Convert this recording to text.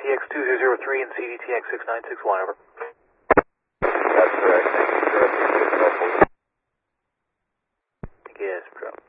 CDTX2003 and CDTX6961, over. That's correct. Thank you, sir. Yes, bro.